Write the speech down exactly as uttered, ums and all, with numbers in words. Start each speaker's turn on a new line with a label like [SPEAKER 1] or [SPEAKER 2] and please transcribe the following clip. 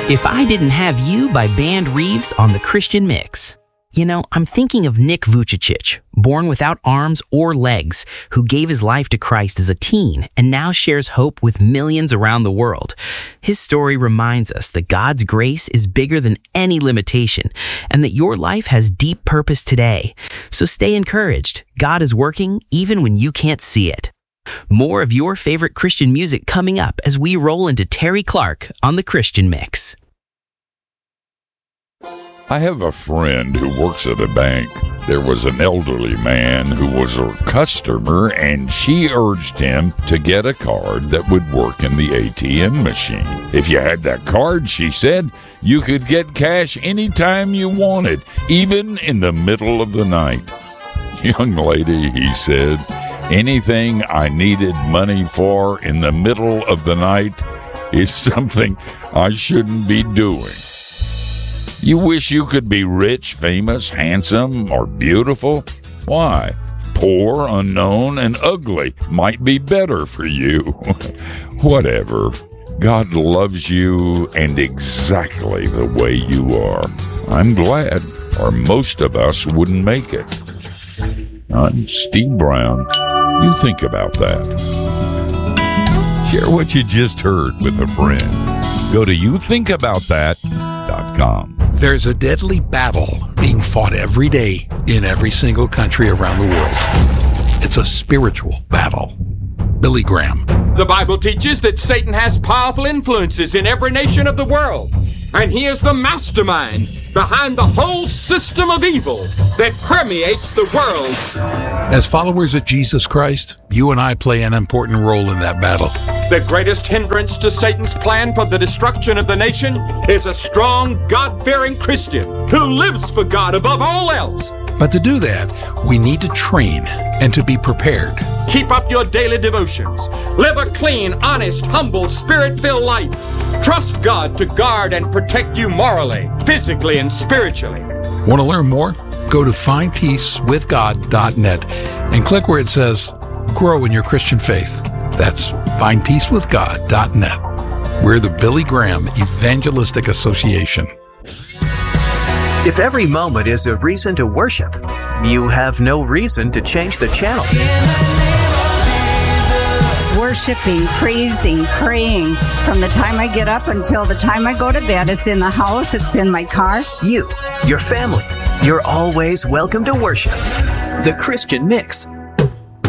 [SPEAKER 1] If I Didn't Have You by Band Reeves on the Christian Mix. You know, I'm thinking of Nick Vujicic, born without arms or legs, who gave his life to Christ as a teen and now shares hope with millions around the world. His story reminds us that God's grace is bigger than any limitation and that your life has deep purpose today. So stay encouraged. God is working even when you can't see it. More of your favorite Christian music coming up as we roll into Terry Clark on the Christian Mix.
[SPEAKER 2] I have a friend who works at a bank. There was an elderly man who was her customer, and she urged him to get a card that would work in the A T M machine. If you had that card, she said, you could get cash anytime you wanted, even in the middle of the night. Young lady, he said, anything I needed money for in the middle of the night is something I shouldn't be doing. You wish you could be rich, famous, handsome, or beautiful? Why? Poor, unknown, and ugly might be better for you. Whatever. God loves you and exactly the way you are. I'm glad, or most of us wouldn't make it. I'm Steve Brown. You think about that. Share what you just heard with a friend. Go to you think about that dot com.
[SPEAKER 3] There's a deadly battle being fought every day in every single country around the world. It's a spiritual battle. Billy Graham.
[SPEAKER 4] The Bible teaches that Satan has powerful influences in every nation of the world, and he is the mastermind behind the whole system of evil that permeates the world.
[SPEAKER 3] As followers of Jesus Christ, you and I play an important role in that battle.
[SPEAKER 4] The greatest hindrance to Satan's plan for the destruction of the nation is a strong, God-fearing Christian who lives for God above all else.
[SPEAKER 3] But to do that, we need to train and to be prepared.
[SPEAKER 4] Keep up your daily devotions. Live a clean, honest, humble, spirit-filled life. Trust God to guard and protect you morally, physically, and spiritually.
[SPEAKER 3] Want to learn more? Go to find peace with god dot net and click where it says, Grow in Your Christian Faith. That's find peace with god dot net. We're the Billy Graham Evangelistic Association.
[SPEAKER 5] If every moment is a reason to worship, you have no reason to change the channel.
[SPEAKER 6] Worshiping, praising, praying. From the time I get up until the time I go to bed, it's in the house, it's in my car.
[SPEAKER 5] You, your family, you're always welcome to worship. The Christian Mix